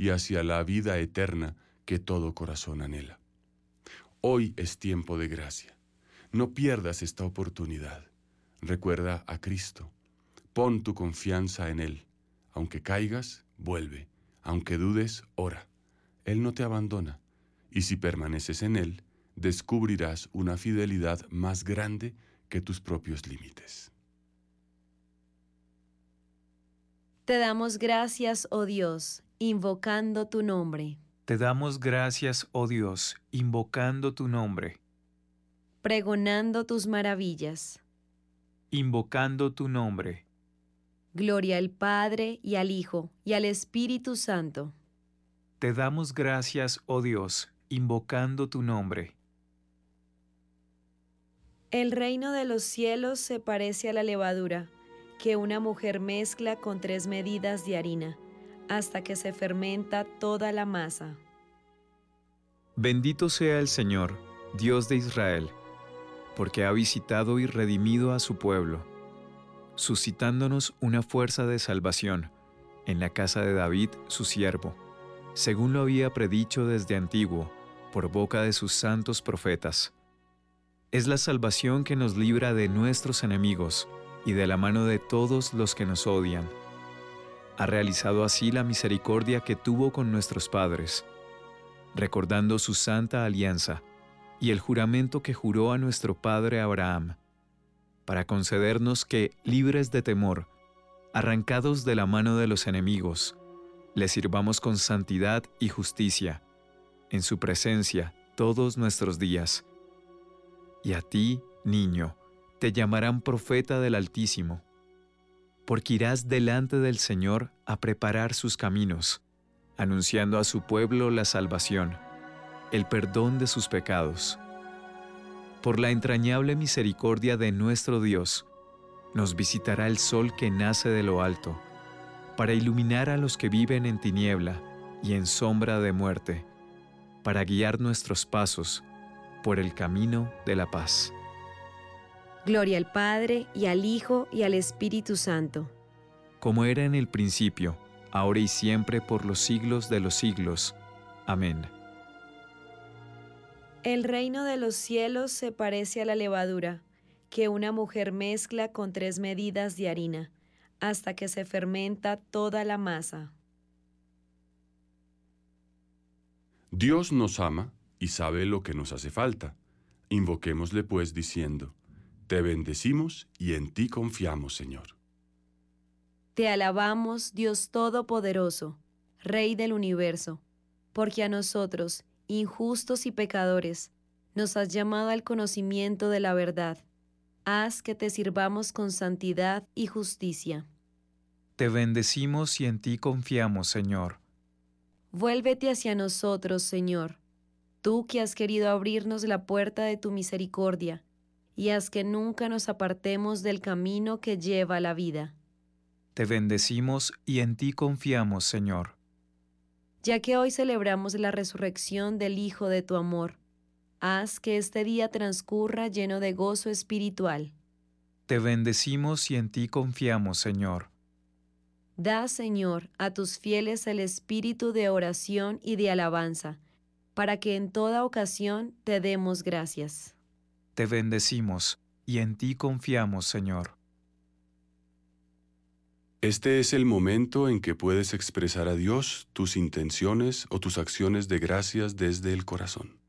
y hacia la vida eterna que todo corazón anhela. Hoy es tiempo de gracia. No pierdas esta oportunidad. Recuerda a Cristo. Pon tu confianza en Él. Aunque caigas, vuelve. Aunque dudes, ora. Él no te abandona. Y si permaneces en Él, descubrirás una fidelidad más grande que tus propios límites. Te damos gracias, oh Dios, invocando tu nombre, Te damos gracias, oh Dios, invocando tu nombre, pregonando tus maravillas. invocando tu nombre. Gloria al Padre y al Hijo y al Espíritu Santo. Te damos gracias, oh Dios, invocando tu nombre. El reino de los cielos se parece a la levadura, que una mujer mezcla con 3 medidas de harina, hasta que se fermenta toda la masa. Bendito sea el Señor, Dios de Israel, porque ha visitado y redimido a su pueblo, suscitándonos una fuerza de salvación en la casa de David, su siervo, según lo había predicho desde antiguo, por boca de sus santos profetas. Es la salvación que nos libra de nuestros enemigos y de la mano de todos los que nos odian. Ha realizado así la misericordia que tuvo con nuestros padres, recordando su santa alianza y el juramento que juró a nuestro padre Abraham, para concedernos que, libres de temor, arrancados de la mano de los enemigos, le sirvamos con santidad y justicia, en su presencia todos nuestros días. Y a ti, niño, te llamarán profeta del Altísimo, porque irás delante del Señor a preparar sus caminos, anunciando a su pueblo la salvación, el perdón de sus pecados. Por la entrañable misericordia de nuestro Dios, nos visitará el sol que nace de lo alto, para iluminar a los que viven en tiniebla y en sombra de muerte, para guiar nuestros pasos por el camino de la paz. Gloria al Padre y al Hijo y al Espíritu Santo. Como era en el principio, ahora y siempre, por los siglos de los siglos. Amén. El reino de los cielos se parece a la levadura, que una mujer mezcla con 3 medidas de harina, hasta que se fermenta toda la masa. Dios nos ama y sabe lo que nos hace falta. Invoquémosle pues diciendo: Te bendecimos y en ti confiamos, Señor. Te alabamos, Dios Todopoderoso, Rey del universo, porque a nosotros, injustos y pecadores, nos has llamado al conocimiento de la verdad. Haz que te sirvamos con santidad y justicia. Te bendecimos y en ti confiamos, Señor. Vuélvete hacia nosotros, Señor, tú que has querido abrirnos la puerta de tu misericordia, y haz que nunca nos apartemos del camino que lleva a la vida. Te bendecimos y en ti confiamos, Señor. Ya que hoy celebramos la resurrección del Hijo de tu amor, haz que este día transcurra lleno de gozo espiritual. Te bendecimos y en ti confiamos, Señor. Da, Señor, a tus fieles el espíritu de oración y de alabanza, para que en toda ocasión te demos gracias. Te bendecimos y en ti confiamos, Señor. Este es el momento en que puedes expresar a Dios tus intenciones o tus acciones de gracias desde el corazón.